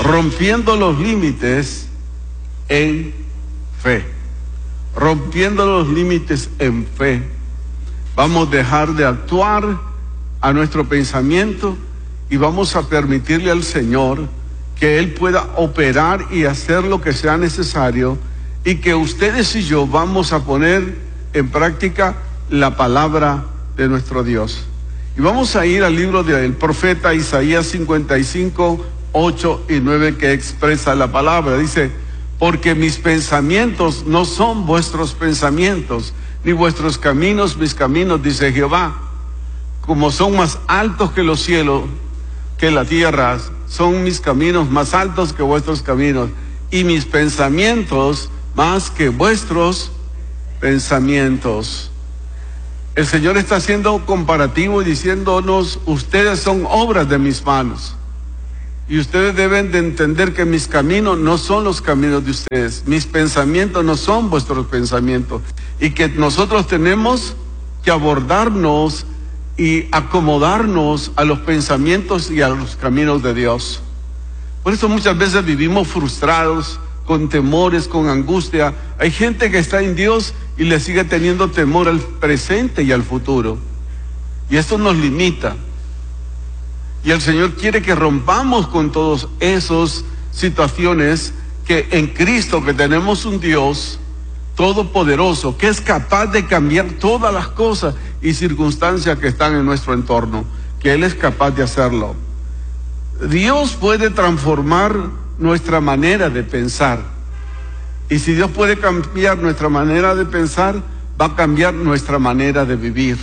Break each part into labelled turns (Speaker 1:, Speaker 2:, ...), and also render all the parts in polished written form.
Speaker 1: rompiendo los límites en fe. Rompiendo los límites en fe. Vamos a dejar de actuar a nuestro pensamiento y vamos a permitirle al Señor que Él pueda operar y hacer lo que sea necesario, y que ustedes y yo vamos a poner en práctica la palabra de nuestro Dios. Y vamos a ir al libro del profeta Isaías 55, 8 y 9, que expresa la palabra. Dice: porque mis pensamientos no son vuestros pensamientos, ni vuestros caminos mis caminos, dice Jehová. Como son más altos que los cielos, que la tierra, son mis caminos más altos que vuestros caminos, y mis pensamientos más que vuestros pensamientos. El Señor está haciendo comparativo y diciéndonos: ustedes son obras de mis manos, y ustedes deben de entender que mis caminos no son los caminos de ustedes, mis pensamientos no son vuestros pensamientos, y que nosotros tenemos que abordarnos y acomodarnos a los pensamientos y a los caminos de Dios. Por eso muchas veces vivimos frustrados, con temores, con angustia. Hay gente que está en Dios y le sigue teniendo temor al presente y al futuro, y esto nos limita. Y el Señor quiere que rompamos con todas esas situaciones, que en Cristo, que tenemos un Dios todopoderoso, que es capaz de cambiar todas las cosas y circunstancias que están en nuestro entorno, que Él es capaz de hacerlo. Dios puede transformar nuestra manera de pensar, y si Dios puede cambiar nuestra manera de pensar, va a cambiar nuestra manera de vivir,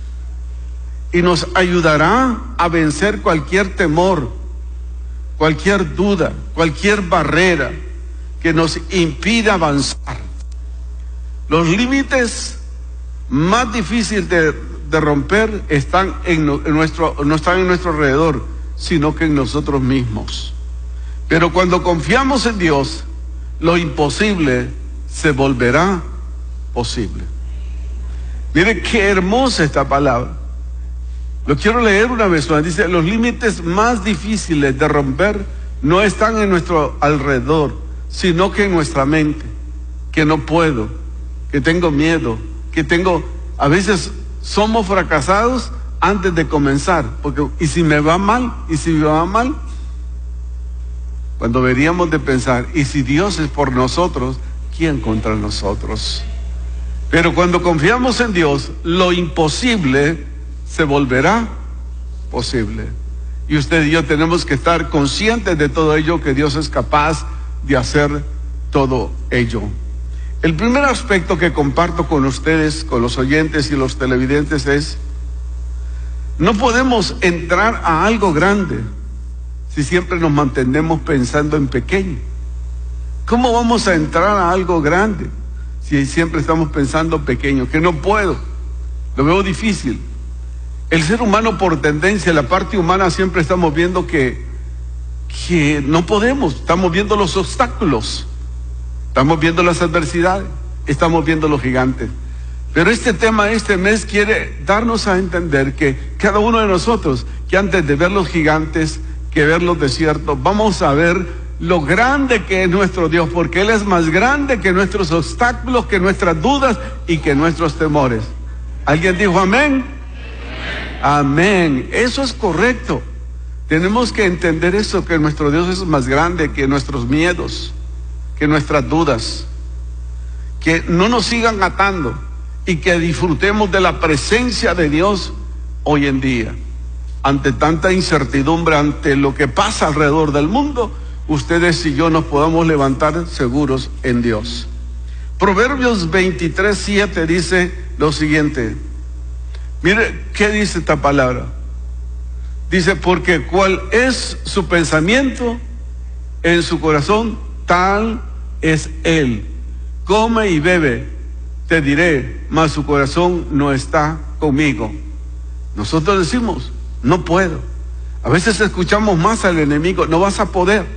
Speaker 1: y nos ayudará a vencer cualquier temor, cualquier duda, cualquier barrera que nos impida avanzar. Los límites más difíciles de romper están no están en nuestro alrededor, sino que en nosotros mismos. Pero cuando confiamos en Dios, lo imposible se volverá posible. Mire qué hermosa esta palabra. Lo quiero leer una vez más. Dice: los límites más difíciles de romper no están en nuestro alrededor, sino que en nuestra mente. Que no puedo, que tengo miedo, a veces somos fracasados antes de comenzar, porque ¿y si me va mal? ¿Y si me va mal? Cuando deberíamos de pensar: y si Dios es por nosotros, ¿quién contra nosotros? Pero cuando confiamos en Dios, lo imposible se volverá posible. Y usted y yo tenemos que estar conscientes de todo ello, que Dios es capaz de hacer todo ello. El primer aspecto que comparto con ustedes, con los oyentes y los televidentes, es: no podemos entrar a algo grande si siempre nos mantenemos pensando en pequeño. ¿Cómo vamos a entrar a algo grande si siempre estamos pensando pequeño? Que no puedo, lo veo difícil. El ser humano, por tendencia, la parte humana, siempre estamos viendo que no podemos. Estamos viendo los obstáculos, estamos viendo las adversidades, estamos viendo los gigantes. Pero este tema, este mes, quiere darnos a entender que cada uno de nosotros, que antes de ver los gigantes, que ver los desiertos, vamos a ver lo grande que es nuestro Dios, porque Él es más grande que nuestros obstáculos, que nuestras dudas y que nuestros temores. ¿Alguien dijo amén? Amén. Eso es correcto. Tenemos que entender eso, que nuestro Dios es más grande que nuestros miedos, que nuestras dudas, que no nos sigan atando, y que disfrutemos de la presencia de Dios hoy en día. Ante tanta incertidumbre, ante lo que pasa alrededor del mundo, ustedes y yo nos podamos levantar seguros en Dios. Proverbios 23:7 dice lo siguiente. Mire qué dice esta palabra. Dice: porque cuál es su pensamiento en su corazón, tal es él. Come y bebe, te diré, mas su corazón no está conmigo. Nosotros decimos: no puedo. A veces escuchamos más al enemigo: no vas a poder.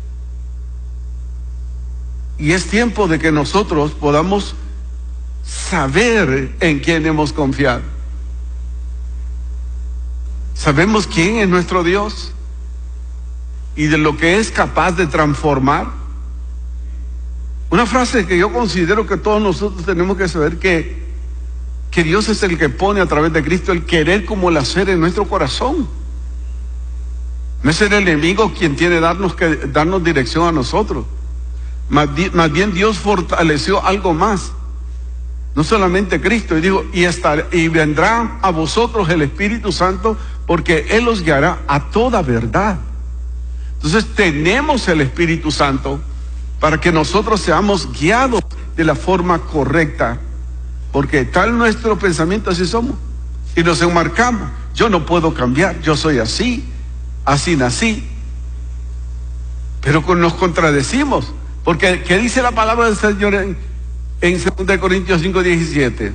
Speaker 1: Y es tiempo de que nosotros podamos saber en quién hemos confiado. ¿Sabemos quién es nuestro Dios? y de lo que es capaz de transformar. Una frase que yo considero que todos nosotros tenemos que saber, que Dios es el que pone a través de Cristo el querer como el hacer en nuestro corazón. No es el enemigo quien tiene que darnos dirección a nosotros. Más bien Dios fortaleció algo más. No solamente Cristo, y dijo, y vendrá a vosotros el Espíritu Santo, porque Él os guiará a toda verdad. Entonces tenemos el Espíritu Santo para que nosotros seamos guiados de la forma correcta, porque tal nuestro pensamiento, así somos, y nos enmarcamos. Yo no puedo cambiar, yo soy así, así nací. Pero nos contradecimos, porque ¿qué dice la palabra del Señor en 2 Corintios 5:17?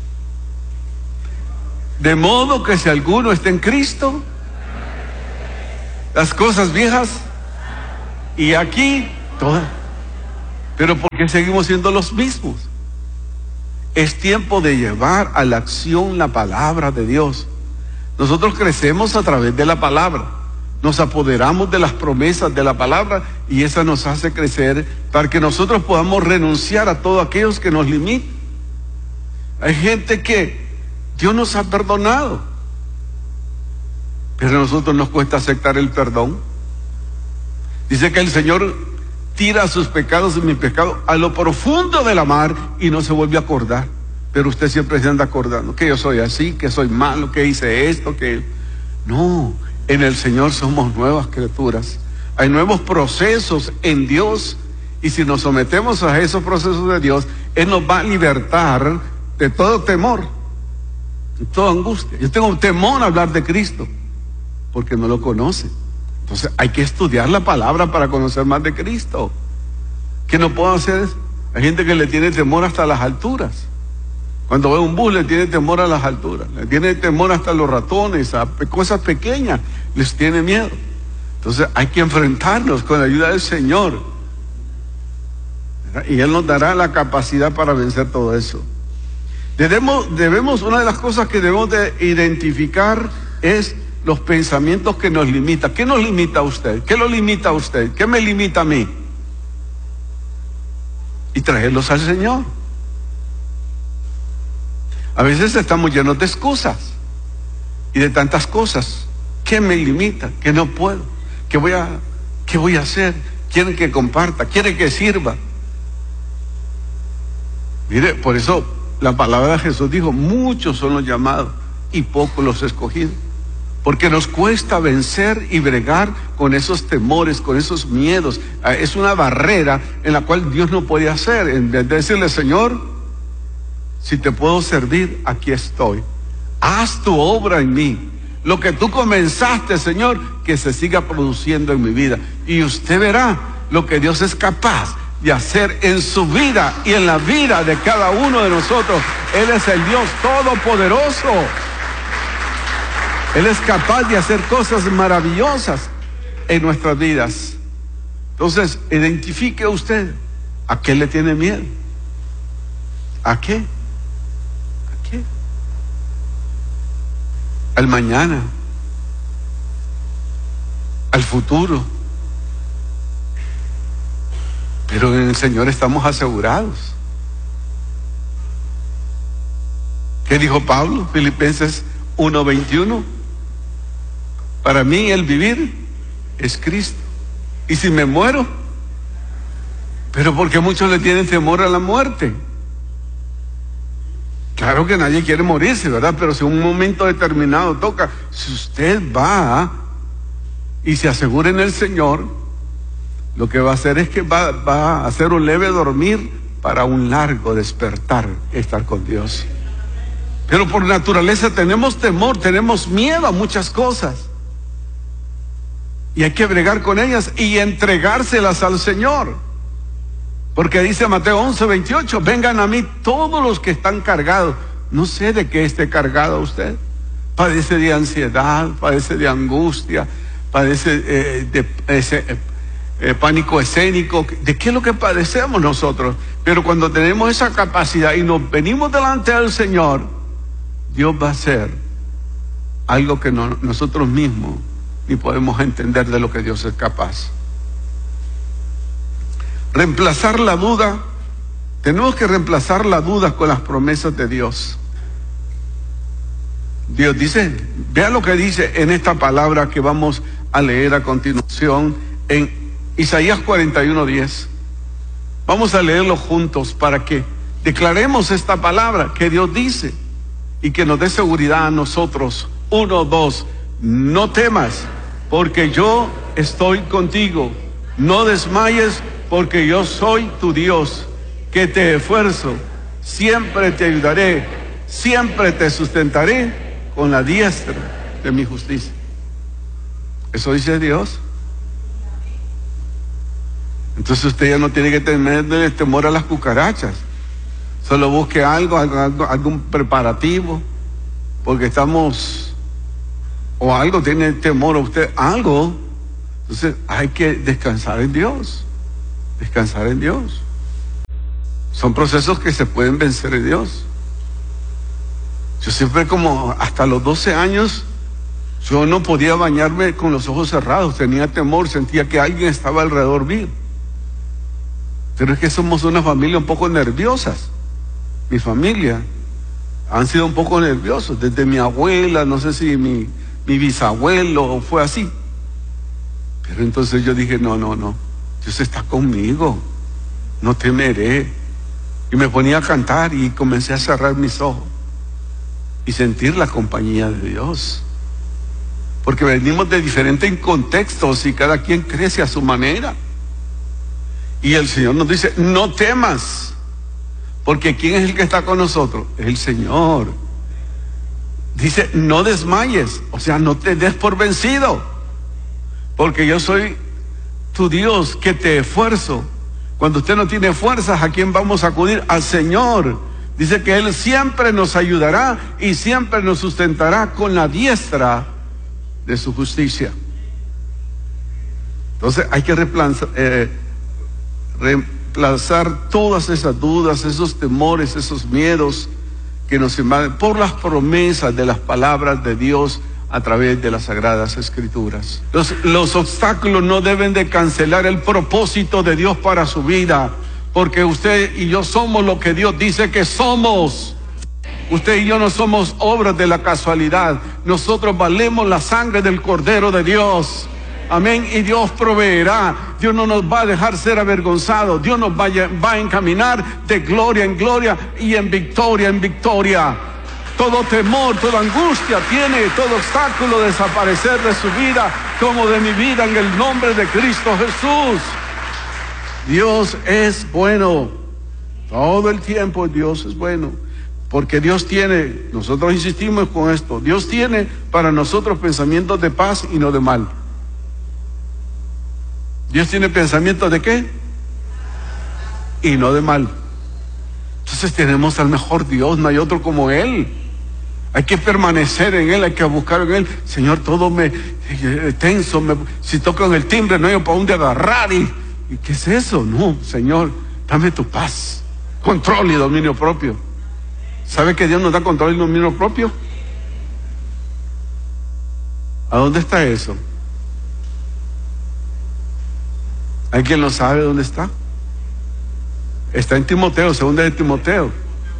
Speaker 1: De modo que si alguno está en Cristo, las cosas viejas, y aquí todas. Pero ¿por qué seguimos siendo los mismos? Es tiempo de llevar a la acción la palabra de Dios. Nosotros crecemos a través de la palabra, nos apoderamos de las promesas de la palabra, y esa nos hace crecer para que nosotros podamos renunciar a todos aquellos que nos limitan. Hay gente que Dios nos ha perdonado, pero a nosotros nos cuesta aceptar el perdón. Dice que el Señor tira sus pecados y mis pecados a lo profundo de la mar y no se vuelve a acordar. Pero usted siempre se anda acordando que yo soy así, que soy malo, que hice esto, que... No, en el Señor somos nuevas criaturas. Hay nuevos procesos en Dios, y si nos sometemos a esos procesos de Dios, Él nos va a libertar de todo temor, de toda angustia. Yo tengo temor a hablar de Cristo porque no lo conoce. Entonces hay que estudiar la palabra para conocer más de Cristo. ¿Qué no puedo hacer? Hay gente que le tiene temor hasta las alturas. Cuando ve un bus le tiene temor a las alturas, le tiene temor hasta a los ratones, a cosas pequeñas, les tiene miedo. Entonces hay que enfrentarnos con la ayuda del Señor, ¿verdad? Y Él nos dará la capacidad para vencer todo eso. Una de las cosas que debemos de identificar es los pensamientos que nos limitan. ¿Qué nos limita a usted? ¿Qué lo limita a usted? ¿Qué me limita a mí? Y traerlos al Señor. A veces estamos llenos de excusas y de tantas cosas. ¿Qué me limita? ¿Qué no puedo? ¿Qué voy a hacer? Quieren que comparta, quieren que sirva. Mire, por eso la palabra de Jesús dijo, muchos son los llamados y pocos los escogidos. Porque nos cuesta vencer y bregar con esos temores, con esos miedos. Es una barrera en la cual Dios no puede hacer. En vez de decirle, Señor, si te puedo servir, aquí estoy. Haz tu obra en mí. Lo que tú comenzaste, Señor, que se siga produciendo en mi vida. Y usted verá lo que Dios es capaz de hacer en su vida y en la vida de cada uno de nosotros. Él es el Dios todopoderoso. Él es capaz de hacer cosas maravillosas en nuestras vidas. Entonces, identifique usted a qué le tiene miedo. ¿A qué? ¿A qué? Al mañana, al futuro. Pero en el Señor estamos asegurados. ¿Qué dijo Pablo? Filipenses 1:21. Para mí el vivir es Cristo. Y si me muero, pero porque muchos le tienen temor a la muerte. Claro que nadie quiere morirse, ¿verdad? Pero si un momento determinado toca, si usted va y se asegura en el Señor, lo que va a hacer es que va a hacer un leve dormir para un largo despertar, estar con Dios. Pero por naturaleza tenemos temor, tenemos miedo a muchas cosas. Y hay que bregar con ellas y entregárselas al Señor. Porque dice Mateo 11:28, vengan a mí todos los que están cargados. No sé de qué esté cargado usted. Padece de ansiedad, padece de angustia, padece de pánico escénico. ¿De qué es lo que padecemos nosotros? Pero cuando tenemos esa capacidad y nos venimos delante del Señor, Dios va a hacer algo que nosotros mismos ni podemos entender de lo que Dios es capaz. Reemplazar la duda. Tenemos que reemplazar la duda con las promesas de Dios. Dios dice, vea lo que dice en esta palabra que vamos a leer a continuación en Isaías 41:10. Vamos a leerlo juntos para que declaremos esta palabra que Dios dice y que nos dé seguridad a nosotros. 1, 2, no temas, porque yo estoy contigo. No desmayes, porque yo soy tu Dios, que te esfuerzo. Siempre te ayudaré, siempre te sustentaré con la diestra de mi justicia. Eso dice Dios. Entonces usted ya no tiene que tenerle temor a las cucarachas. Solo busque algún preparativo, porque estamos, o algo tiene temor a usted, algo. Entonces hay que descansar en Dios. Descansar en Dios. Son procesos que se pueden vencer en Dios. Yo siempre, como hasta los 12 años, yo no podía bañarme con los ojos cerrados, tenía temor, sentía que alguien estaba alrededor mío. Pero es que somos una familia un poco nerviosas. Mi familia han sido un poco nerviosos, desde mi abuela, no sé si mi bisabuelo fue así. Pero entonces yo dije, no, Dios está conmigo, no temeré. Y me ponía a cantar y comencé a cerrar mis ojos y sentir la compañía de Dios. Porque venimos de diferentes contextos y cada quien crece a su manera. Y el Señor nos dice, no temas, porque ¿quién es el que está con nosotros? El Señor. Dice, no desmayes, o sea, no te des por vencido, porque yo soy tu Dios, que te esfuerzo. Cuando usted no tiene fuerzas, ¿a quién vamos a acudir? Al Señor. Dice que Él siempre nos ayudará y siempre nos sustentará con la diestra de su justicia. Entonces hay que reemplazar todas esas dudas, esos temores, esos miedos que nos invaden por las promesas de las palabras de Dios a través de las Sagradas Escrituras. Los obstáculos no deben de cancelar el propósito de Dios para su vida, porque usted y yo somos lo que Dios dice que somos. Usted y yo no somos obras de la casualidad. Nosotros valemos la sangre del Cordero de Dios. Amén. Y Dios proveerá. Dios no nos va a dejar ser avergonzados. Dios nos va a encaminar de gloria en gloria y en victoria en victoria. Todo temor, toda angustia tiene, todo obstáculo desaparecer de su vida como de mi vida en el nombre de Cristo Jesús. Dios es bueno. Todo el tiempo Dios es bueno. Porque Dios tiene, nosotros insistimos con esto, Dios tiene para nosotros pensamientos de paz y no de mal. Dios tiene pensamientos de ¿qué? Y no de mal. Entonces tenemos al mejor Dios, no hay otro como Él. Hay que permanecer en Él, hay que buscar en Él. Señor, todo me tenso, si tocan el timbre no hay para dónde agarrar. ¿Y qué es eso? No, Señor, dame tu paz, control y dominio propio. ¿Sabe que Dios nos da control y dominio propio? ¿A dónde está eso? ¿Hay quien lo sabe dónde está? Está en Timoteo, segunda de Timoteo.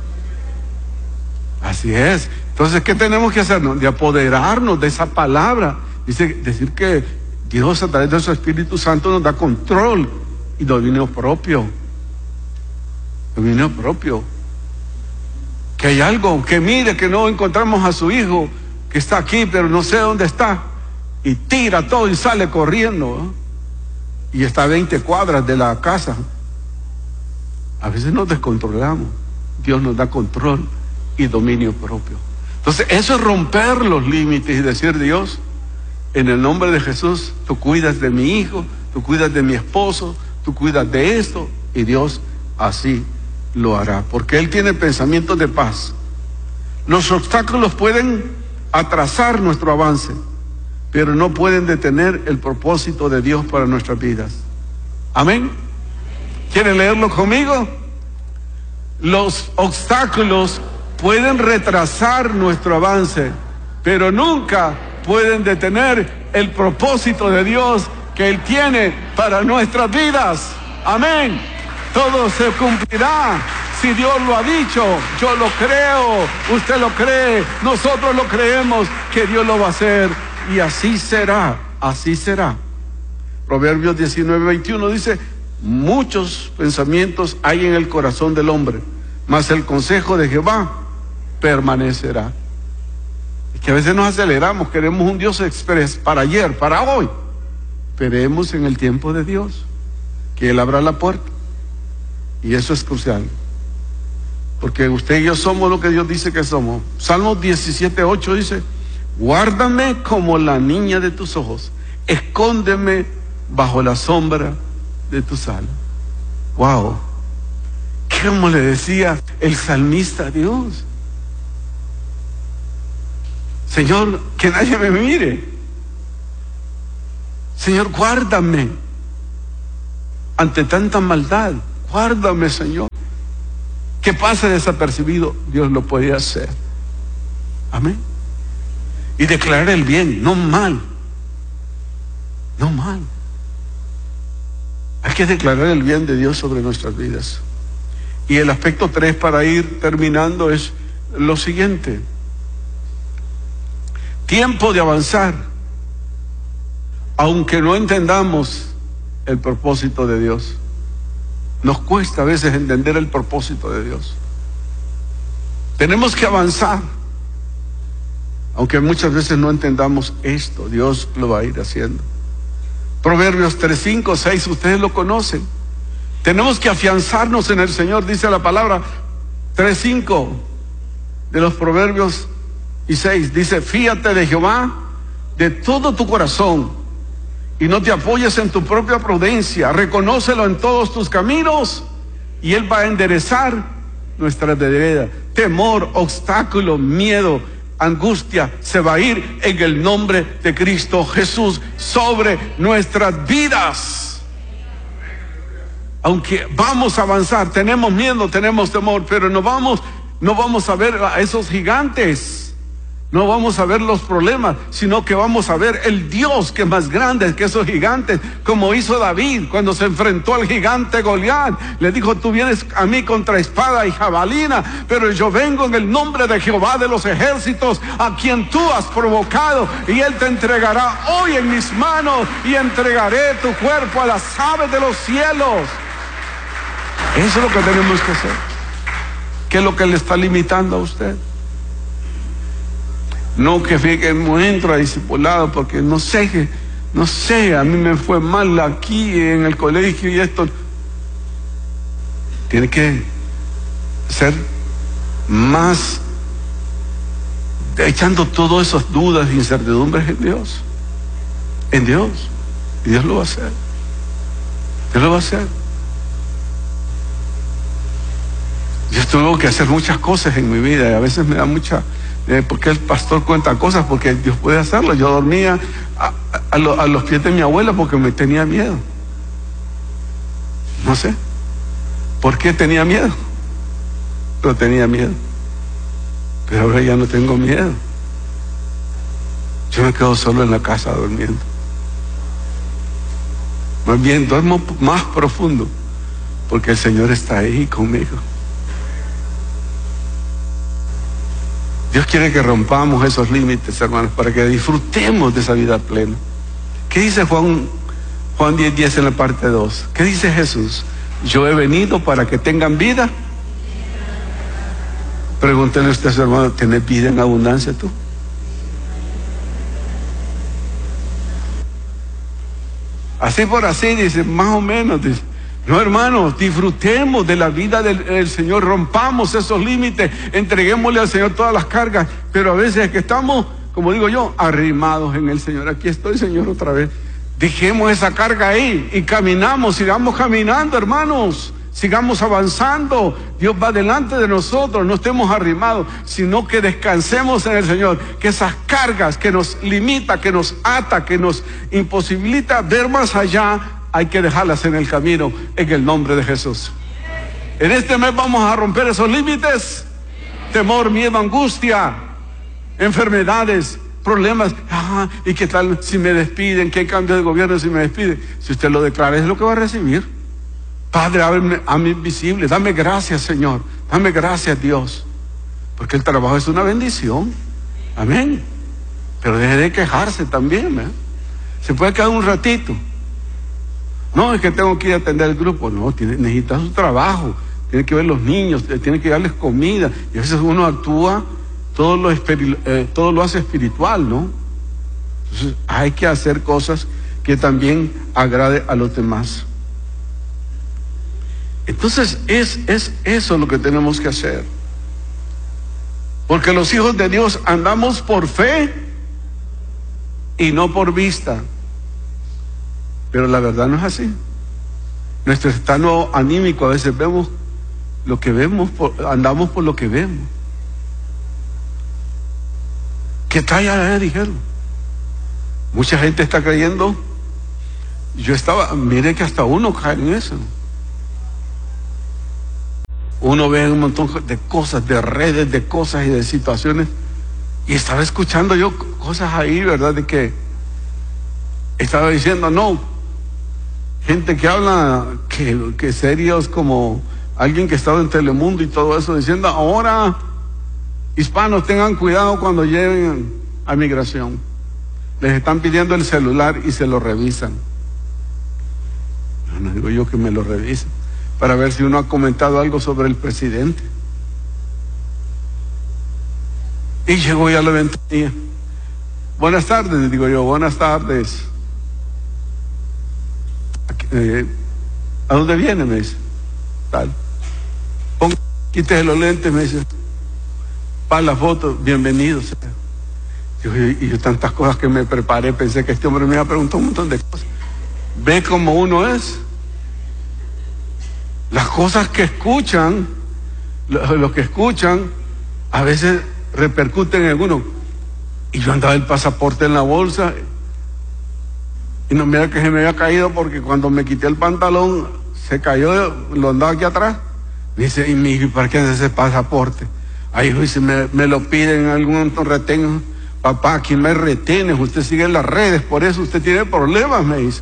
Speaker 1: Así es. Entonces, ¿qué tenemos que hacer? De apoderarnos de esa palabra. Decir que Dios a través de su Espíritu Santo nos da control y dominio propio. Dominio propio. Que hay algo, que mire que no encontramos a su hijo, que está aquí, pero no sé dónde está. Y tira todo y sale corriendo, ¿no? Y está a 20 cuadras de la casa. A veces nos descontrolamos. Dios nos da control y dominio propio. Entonces eso es romper los límites y decir, Dios, en el nombre de Jesús, tú cuidas de mi hijo, tú cuidas de mi esposo, tú cuidas de esto, y Dios así lo hará, porque Él tiene pensamientos de paz. Los obstáculos pueden atrasar nuestro avance, pero no pueden detener el propósito de Dios para nuestras vidas. Amén. ¿Quieren leerlo conmigo? Los obstáculos pueden retrasar nuestro avance, pero nunca pueden detener el propósito de Dios que Él tiene para nuestras vidas. Amén. Todo se cumplirá. Si Dios lo ha dicho, yo lo creo, usted lo cree, nosotros lo creemos que Dios lo va a hacer, y así será, así será. Proverbios 19:21 dice: muchos pensamientos hay en el corazón del hombre, mas el consejo de Jehová permanecerá. Es que a veces nos aceleramos, queremos un Dios express para ayer, para hoy. Esperemos en el tiempo de Dios, que Él abra la puerta, y eso es crucial. Porque usted y yo somos lo que Dios dice que somos. Salmos 17:8 dice: guárdame como la niña de tus ojos, escóndeme bajo la sombra de tus alas. Wow, ¿cómo le decía el salmista a Dios? Señor, que nadie me mire. Señor, guárdame ante tanta maldad. Guárdame, Señor. Que pase desapercibido, Dios lo podía hacer. Amén. Y declarar el bien, no mal. No mal. Hay que declarar el bien de Dios sobre nuestras vidas. Y el aspecto 3, para ir terminando, es lo siguiente: tiempo de avanzar, aunque no entendamos el propósito de Dios. Nos cuesta a veces entender el propósito de Dios. Tenemos que avanzar, aunque muchas veces no entendamos esto. Dios lo va a ir haciendo. Proverbios 3:5, 6, ustedes lo conocen. Tenemos que afianzarnos en el Señor, dice la palabra. 3:5 de los Proverbios y 6 dice: fíate de Jehová de todo tu corazón y no te apoyes en tu propia prudencia. Reconócelo en todos tus caminos y Él va a enderezar nuestras veredas. Temor, obstáculo, miedo, angustia se va a ir en el nombre de Cristo Jesús sobre nuestras vidas. Aunque vamos a avanzar, tenemos miedo, tenemos temor, pero no vamos a ver a esos gigantes. No vamos a ver los problemas, sino que vamos a ver el Dios que es más grande que esos gigantes, como hizo David cuando se enfrentó al gigante Goliat. Le dijo: tú vienes a mí contra espada y jabalina, pero yo vengo en el nombre de Jehová de los ejércitos, a quien tú has provocado, y Él te entregará hoy en mis manos, y entregaré tu cuerpo a las aves de los cielos. Eso es lo que tenemos que hacer. ¿Qué es lo que le está limitando a usted? No que fíjate, no entro a discipulado porque no sé, a mí me fue mal aquí en el colegio y esto. Tiene que ser más echando todas esas dudas e incertidumbres en Dios. En Dios. Y Dios lo va a hacer. Dios lo va a hacer. Yo tengo que hacer muchas cosas en mi vida y a veces me da mucha... porque el pastor cuenta cosas, porque Dios puede hacerlo. Yo dormía a los pies de mi abuela porque me tenía miedo. No sé por qué tenía miedo, pero tenía miedo. Pero ahora ya no tengo miedo. Yo me quedo solo en la casa durmiendo. Más bien duermo más profundo porque el Señor está ahí conmigo. Dios quiere que rompamos esos límites, hermanos, para que disfrutemos de esa vida plena. ¿Qué dice Juan 10:10 en la parte 2? ¿Qué dice Jesús? Yo he venido para que tengan vida. Pregúntele a usted, hermano, ¿tienes vida en abundancia tú? Así por así, dice, más o menos, dice. No, hermanos, disfrutemos de la vida del Señor, rompamos esos límites, entreguémosle al Señor todas las cargas, pero a veces es que estamos, como digo yo, arrimados en el Señor. Aquí estoy, Señor, otra vez. Dejemos esa carga ahí y caminamos, sigamos caminando, hermanos, sigamos avanzando. Dios va delante de nosotros, no estemos arrimados, sino que descansemos en el Señor, que esas cargas que nos limita, que nos ata, que nos imposibilita ver más allá, hay que dejarlas en el camino, en el nombre de Jesús. En este mes vamos a romper esos límites. Temor, miedo, angustia, enfermedades, problemas. ¿Y qué tal si me despiden? ¿Qué cambio de gobierno si me despiden? Si usted lo declara, es lo que va a recibir. Padre, ábreme a mí invisible. Dame gracias, Señor. Dame gracias, Dios. Porque el trabajo es una bendición. Amén. Pero deje de quejarse también, ¿verdad? Se puede quedar un ratito. No, es que tengo que ir a atender el grupo. No, necesita su trabajo. Tiene que ver los niños, tiene que darles comida. Y a veces uno actúa, todo lo hace espiritual, ¿no? Entonces hay que hacer cosas que también agrade a los demás. Entonces es eso lo que tenemos que hacer. Porque los hijos de Dios andamos por fe y no por vista. Pero la verdad no es así. Nuestro estado anímico, a veces vemos lo que vemos, andamos por lo que vemos. ¿Qué talla dijeron? Mucha gente está creyendo. Mire que hasta uno cae en eso. Uno ve un montón de cosas, de redes, de cosas y de situaciones. Y estaba escuchando yo cosas ahí, ¿verdad? De que estaba diciendo, no, gente que habla, que serios, como alguien que estaba en Telemundo y todo eso, diciendo, ahora, hispanos, tengan cuidado cuando lleguen a migración. Les están pidiendo el celular y se lo revisan. No digo yo que me lo revisen, para ver si uno ha comentado algo sobre el presidente. Y llegó ya a la ventanilla. Buenas tardes, digo yo, buenas tardes. ¿A dónde viene? Me dice. Tal. Quítese los lentes, me dice. Para la foto, bienvenidos. Y yo tantas cosas que me preparé, pensé que este hombre me iba a preguntar un montón de cosas. Ve cómo uno es. Las cosas que escuchan, lo que escuchan, a veces repercuten en uno. Y yo andaba el pasaporte en la bolsa y no mira que se me había caído, porque cuando me quité el pantalón se cayó, lo andaba aquí atrás. Me dice, y mi hijo, ¿para qué hace ese pasaporte? Ahí dice, me lo piden en algún retén. Papá, aquí me retenes, usted sigue en las redes, por eso usted tiene problemas, me dice.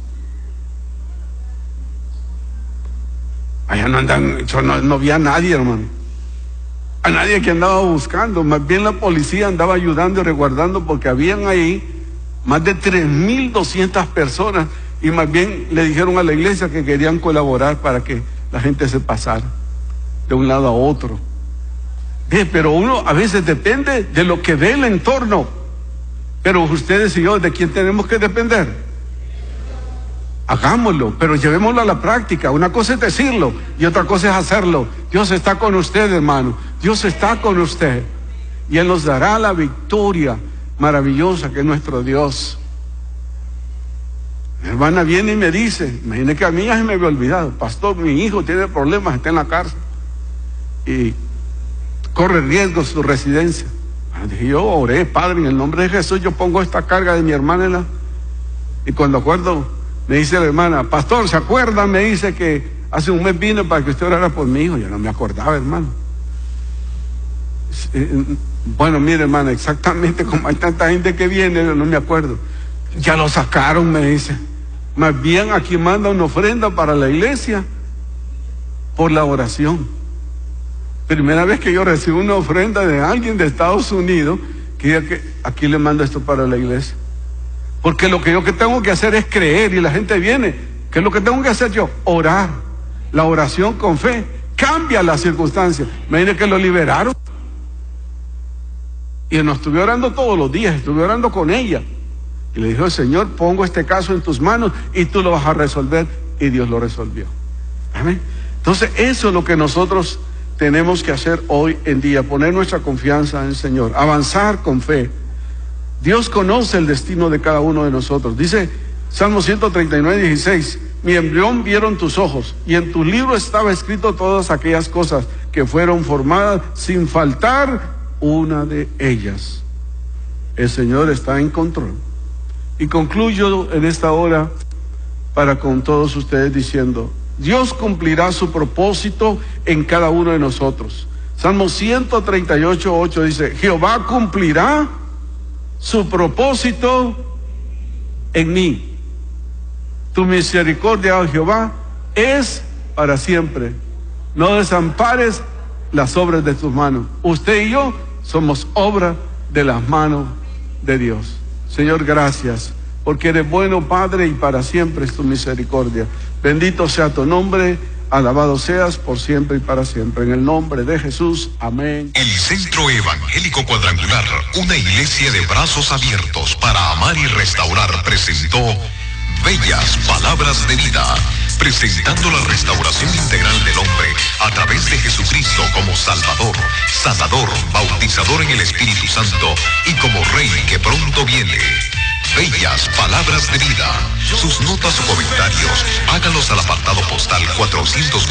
Speaker 1: Allá no andan, yo no vi a nadie, hermano. A nadie que andaba buscando, más bien la policía andaba ayudando y resguardando, porque habían ahí más de 3,200 personas, y más bien le dijeron a la iglesia que querían colaborar para que la gente se pasara de un lado a otro. Pero uno a veces depende de lo que ve el entorno. Pero ustedes y yo, ¿de quién tenemos que depender? Hagámoslo, pero llevémoslo a la práctica. Una cosa es decirlo y otra cosa es hacerlo. Dios está con usted, hermano. Dios está con usted. Y Él nos dará la victoria maravillosa que es nuestro Dios. Mi hermana viene y me dice, imagínate que a mí ya se me había olvidado, pastor, mi hijo tiene problemas, está en la cárcel y corre riesgo su residencia. Dije, yo oré, Padre, en el nombre de Jesús, yo pongo esta carga de mi hermana y cuando acuerdo, me dice la hermana, pastor, ¿se acuerda? Me dice que hace un mes vino para que usted orara por mi hijo. Yo no me acordaba, hermano. Bueno, mire, hermana, exactamente como hay tanta gente que viene, yo no me acuerdo. Ya lo sacaron, me dice. Más bien aquí manda una ofrenda para la iglesia por la oración. Primera vez que yo recibo una ofrenda de alguien de Estados Unidos que diga que aquí le mando esto para la iglesia. Porque lo que yo tengo que hacer es creer y la gente viene. ¿Qué es lo que tengo que hacer yo? Orar. La oración con fe cambia las circunstancias. Imagínense que lo liberaron. Y nos estuve orando todos los días, estuve orando con ella. Y le dijo, Señor, pongo este caso en tus manos y tú lo vas a resolver. Y Dios lo resolvió. Amén. Entonces eso es lo que nosotros tenemos que hacer hoy en día, poner nuestra confianza en el Señor, avanzar con fe. Dios conoce el destino de cada uno de nosotros. Dice Salmo 139:16, mi embrión vieron tus ojos y en tu libro estaba escrito todas aquellas cosas que fueron formadas sin faltar una de ellas. El Señor está en control. Y concluyo en esta hora para con todos ustedes diciendo, Dios cumplirá su propósito en cada uno de nosotros. Salmo 138:8 dice, Jehová cumplirá su propósito en mí. Tu misericordia, oh Jehová, es para siempre. No desampares las obras de tus manos. Usted y yo somos obra de las manos de Dios. Señor, gracias, porque eres bueno, Padre, y para siempre es tu misericordia. Bendito sea tu nombre, alabado seas por siempre y para siempre. En el nombre de Jesús, amén.
Speaker 2: El Centro Evangélico Cuadrangular, una iglesia de brazos abiertos para amar y restaurar, presentó Bellas Palabras de Vida, presentando la restauración integral del hombre a través de Jesucristo como Salvador, Sanador, bautizador en el Espíritu Santo y como Rey que pronto viene. Bellas Palabras de Vida. Sus notas o comentarios, hágalos al apartado postal 400